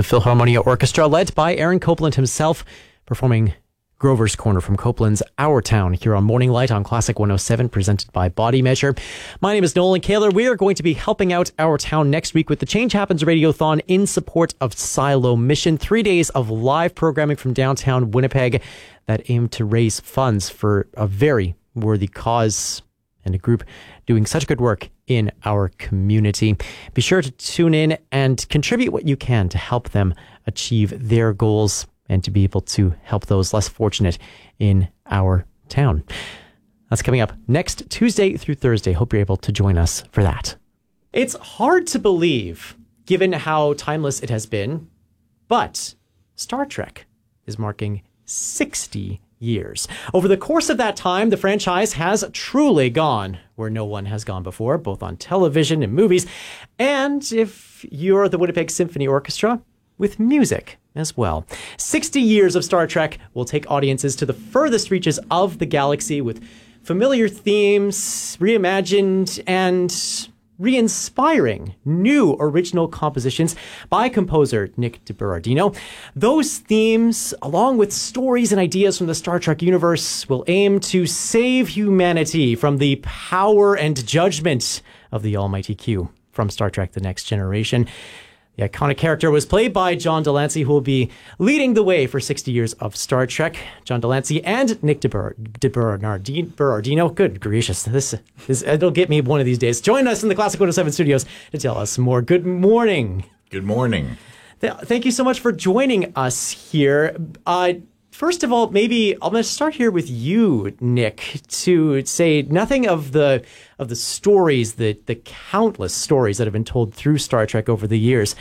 the Philharmonia Orchestra, led by Aaron Copland himself, performing Grover's Corner from Copland's Our Town here on Morning Light on Classic 107, presented by Body Measure. My name is Nolan Kaler. We are going to be helping out Our Town next week with the Change Happens Radiothon in support of Silo Mission. 3 days of live programming from downtown Winnipeg that aim to raise funds for a very worthy cause and a group doing such good work in our community. Be sure to tune in and contribute what you can to help them achieve their goals and to be able to help those less fortunate in our town. That's coming up next Tuesday through Thursday. Hope you're able to join us for that. It's hard to believe, given how timeless it has been, but Star Trek is marking 60 years. Over the course of that time, the franchise has truly gone where no one has gone before, both on television and movies, and if you're the Winnipeg Symphony Orchestra, with music as well. 60 years of Star Trek will take audiences to the furthest reaches of the galaxy with familiar themes, reimagined and re-inspiring new original compositions by composer Nick DiBerardino. Those themes, along with stories and ideas from the Star Trek universe, will aim to save humanity from the power and judgment of the almighty Q from Star Trek: The Next Generation. The iconic character was played by John de Lancie, who will be leading the way for 60 years of Star Trek. John de Lancie and Nick DiBerardino. Good gracious. This it'll get me one of these days. Join us in the Classic 107 studios to tell us more. Good morning. Good morning. Thank you so much for joining us here. First of all, maybe I'm going to start here with you, Nick, to say nothing of the stories, the countless stories that have been told through Star Trek over the years.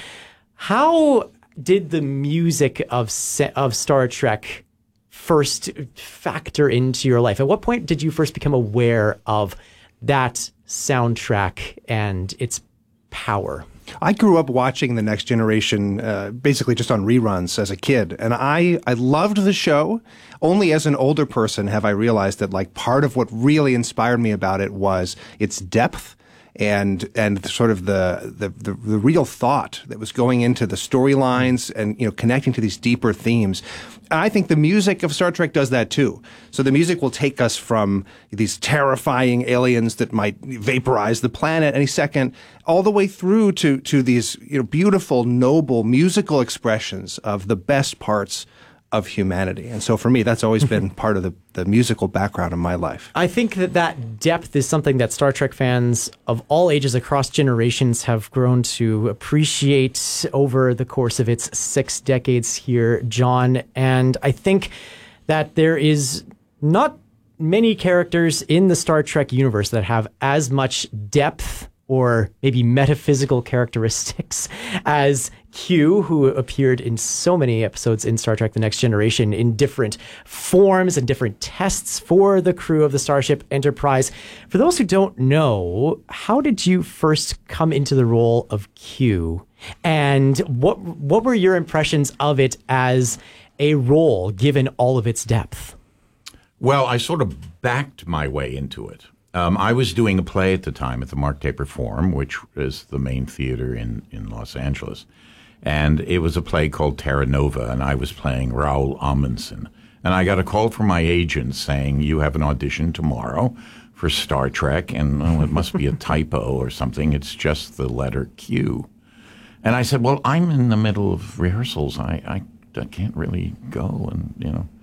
How did the music of Star Trek first factor into your life? At what point did you first become aware of that soundtrack and its power? I grew up watching The Next Generation basically just on reruns as a kid, and I loved the show. Only as an older person have I realized that like part of what really inspired me about it was its depth and sort of the real thought that was going into the storylines and, you know, connecting to these deeper themes. And I think the music of Star Trek does that too. So the music will take us from these terrifying aliens that might vaporize the planet any second, all the way through to these, you know, beautiful, noble musical expressions of the best parts of humanity. And so for me, that's always been part of the musical background of my life. I think that depth is something that Star Trek fans of all ages across generations have grown to appreciate over the course of its 6 decades here, John. And I think that there is not many characters in the Star Trek universe that have as much depth or maybe metaphysical characteristics as Q, who appeared in so many episodes in Star Trek: The Next Generation in different forms and different tests for the crew of the Starship Enterprise. For those who don't know, how did you first come into the role of Q? And what were your impressions of it as a role, given all of its depth? Well, I sort of backed my way into it. I was doing a play at the time at the Mark Taper Forum, which is the main theater in Los Angeles. And it was a play called Terra Nova, and I was playing Raoul Amundsen. And I got a call from my agent saying, you have an audition tomorrow for Star Trek, and it must be a typo or something. It's just the letter Q. And I said, well, I'm in the middle of rehearsals. I can't really go, and, you know.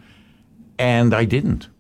And I didn't.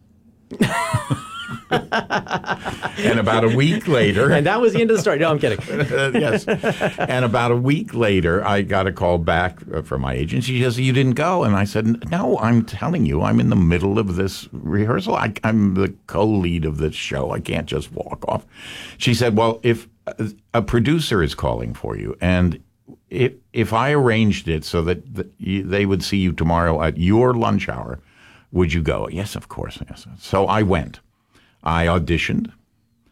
And about a week later... And that was the end of the story. No, I'm kidding. Yes. And about a week later, I got a call back from my agent. She says, you didn't go? And I said, no, I'm telling you, I'm in the middle of this rehearsal. I'm the co-lead of this show. I can't just walk off. She said, well, if a producer is calling for you, and if I arranged it so that they would see you tomorrow at your lunch hour, would you go? Yes, of course. Yes. So I went. I auditioned.